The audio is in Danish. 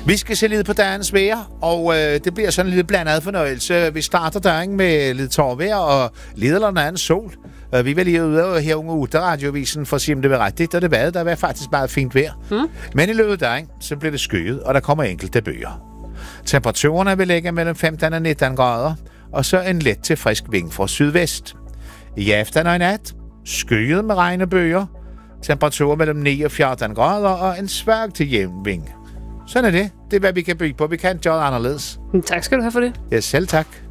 Vi skal se lidt på dagens vejr, og det bliver sådan en lidt blandet fornøjelse. Vi starter dagen med lidt tårvejr og leder den anden sol. Vi var lige ude her unge ute radiovisen for at se, om det var rigtigt, og det var det. Der var faktisk meget fint vejr. Men i løbet af dagen, så bliver det skyet, og der kommer enkelte bøger. Temperaturerne vil ligge mellem 15 og 19 grader, og så en let til frisk vind fra sydvest. I aften og i nat, skyet med regn og bøger. Temperaturer mellem 9 og 14 grader, og en svag til jævn vind. Sådan er det. Det er, hvad vi kan bygge på. Vi kan gøre anderledes. Tak skal du have for det. Ja, selv tak.